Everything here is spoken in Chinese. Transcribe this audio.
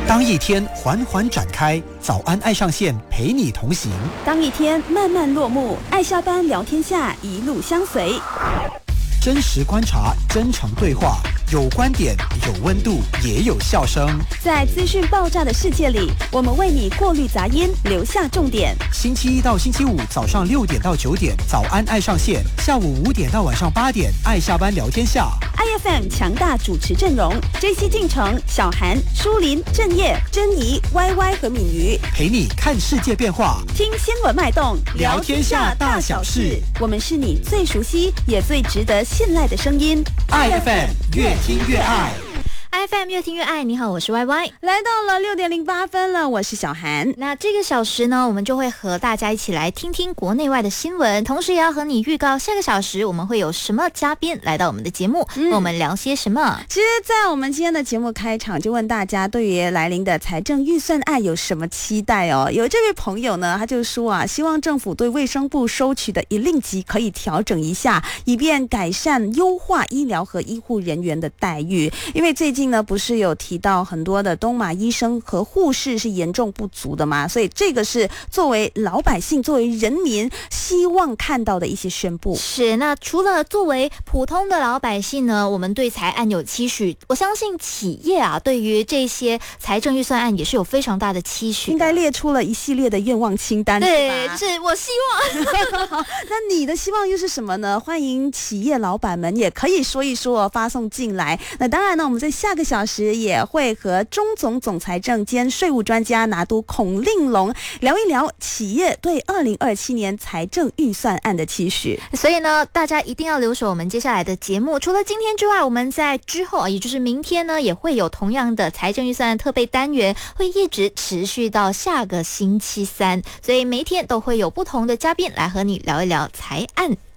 当一天缓缓展开，早安爱上线陪你同行； 当一天慢慢落幕，爱下班聊天下一路相随。 真实观察，真诚对话，有观点，有温度，也有笑声。 在资讯爆炸的世界里，我们为你过滤杂音，留下重点。 星期一到星期五早上6点到9点，早安爱上线；下午5点到晚上8点，爱下班聊天下。 IFM 强大主持阵容 ：JC 进城、小韩、舒林、郑业、珍妮、YY 和敏瑜， 陪你看世界变化， 听新闻脉动， 聊天下大小事。 我们是你最熟悉也最值得信赖的声音。 IFM 越听越爱。 IFM 越听越爱，你好，我是 YY， 来到了6点08分了，我是小韩。 那这个小时呢，我们就会和大家一起来听听国内外的新闻，同时也要和你预告下个小时我们会有什么嘉宾来到我们的节目，和我们聊些什么。 其实在我们今天的节目开场就问大家对于来临的财政预算案有什么期待哦。有这位朋友呢，他就说啊，希望政府对卫生部收取的一令吉可以调整一下，以便改善优化医疗和医护人员的待遇。因为最近呢不是有提到很多的东马医生和护士是严重不足的嘛，所以这个是作为老百姓作为人民希望看到的一些宣布。 是，那除了作为普通的老百姓呢，我们对财案有期许，我相信企业啊对于这些财政预算案也是有非常大的期许的， 应该列出了一系列的愿望清单。 对，是我希望那你的希望又是什么呢？欢迎企业老板们也可以说一说，发送进来。那当然呢，我们在下个小时也会和中总总财政兼税务专家拿督孔令龙聊一聊企业对2027年财政预算案的期许。 所以呢，大家一定要留守我们接下来的节目。除了今天之外，我们在之后也就是明天呢，也会有同样的财政预算案特备单元，会一直持续到下个星期三，所以每一天都会有不同的嘉宾来和你聊一聊财案。